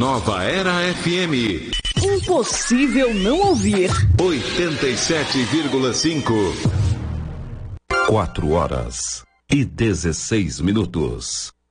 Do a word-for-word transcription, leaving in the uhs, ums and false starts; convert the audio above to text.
Nova Era F M. Impossível não ouvir. oitenta e sete vírgula cinco. Quatro horas e dezesseis minutos.